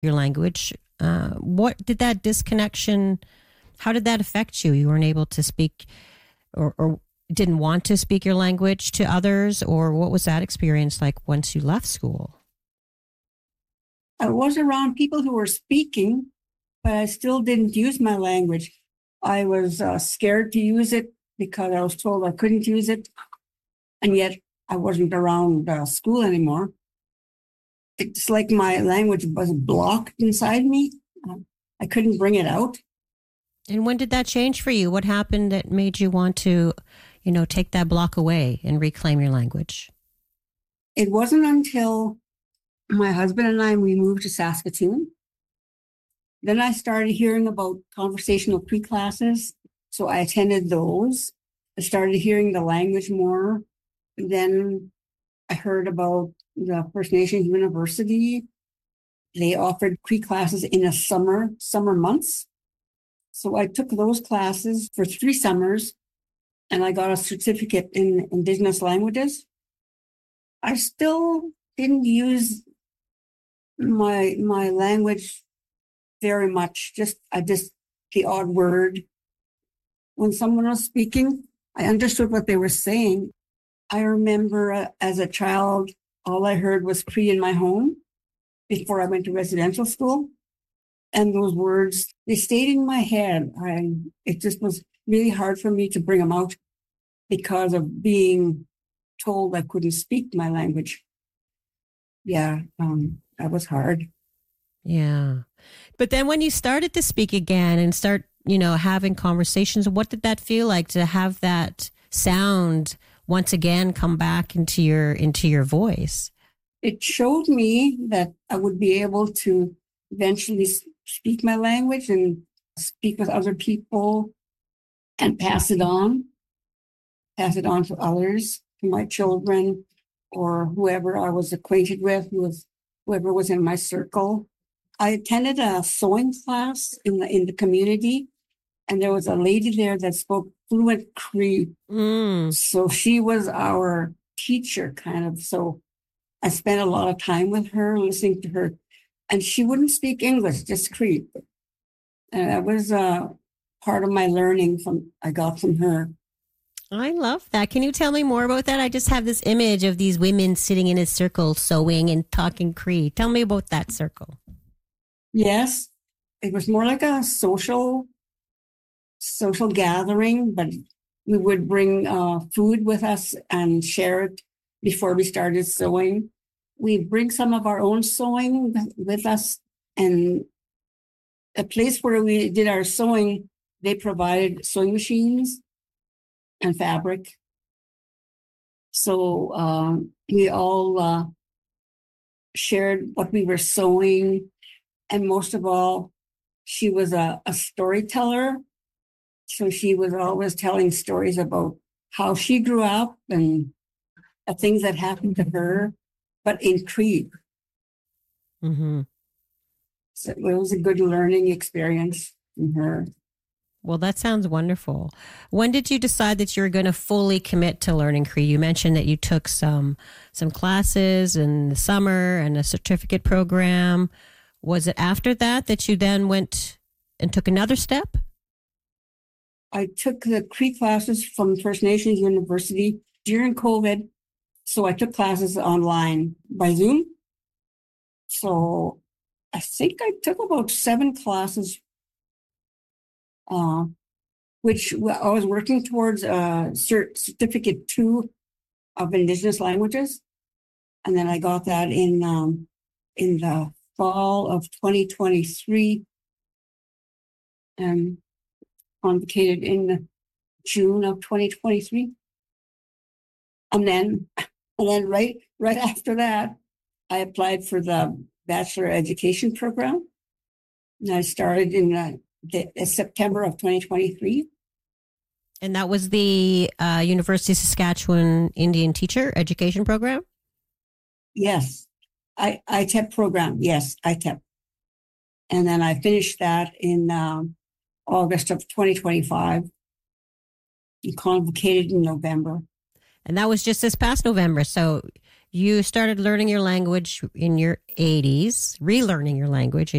your language. What did that disconnection, how did that affect you? You weren't able to speak or didn't want to speak your language to others, or what was that experience like once you left school? I was around people who were speaking, but I still didn't use my language. I was scared to use it because I was told I couldn't use it. And yet I wasn't around school anymore. It's like my language was blocked inside me. I couldn't bring it out. And when did that change for you? What happened that made you want to, take that block away and reclaim your language? It wasn't until my husband and I, we moved to Saskatoon. Then I started hearing about conversational Cree classes. So I attended those. I started hearing the language more. Then I heard about the First Nations University. They offered Cree classes in the summer months. So I took those classes for 3 summers and I got a certificate in Indigenous languages. I still didn't use my language very much, just the odd word. When someone was speaking, I understood what they were saying. I remember as a child, all I heard was Cree in my home before I went to residential school. And those words, they stayed in my head. It just was really hard for me to bring them out because of being told I couldn't speak my language. Yeah, that was hard. Yeah. But then when you started to speak again and start, having conversations, what did that feel like to have that sound once again come back into your voice? It showed me that I would be able to eventually speak my language and speak with other people and pass it on to others, to my children or whoever I was acquainted with, whoever was in my circle. I attended a sewing class in the community, and there was a lady there that spoke fluent Cree. So she was our teacher, kind of. So I spent a lot of time with her, listening to her, and she wouldn't speak English, just Cree. And that was part of my learning I got from her. I love that. Can you tell me more about that? I just have this image of these women sitting in a circle sewing and talking Cree. Tell me about that circle. Yes, it was more like a social gathering, but we would bring food with us and share it before we started sewing. We bring some of our own sewing with us, and a place where we did our sewing, they provided sewing machines and fabric. So we all shared what we were sewing. And most of all, she was a storyteller. So she was always telling stories about how she grew up and the things that happened to her, but in Cree. Mm-hmm. So it was a good learning experience from her. Well, that sounds wonderful. When did you decide that you were going to fully commit to learning Cree? You mentioned that you took some classes in the summer and a certificate program. Was it after that you then went and took another step? I took the Cree classes from First Nations University during COVID. So I took classes online by Zoom. So I think I took about 7 classes, which I was working towards certificate 2 of Indigenous languages. And then I got that in the fall of 2023 and convocated in June of 2023. And then right after that, I applied for the Bachelor Education program. And I started in September of 2023. And that was the University of Saskatchewan Indian Teacher Education Program? Yes. ITEP program. Yes, ITEP. And then I finished that in August of 2025 and convocated in November. And that was just this past November. So You started learning your language in your 80s, relearning your language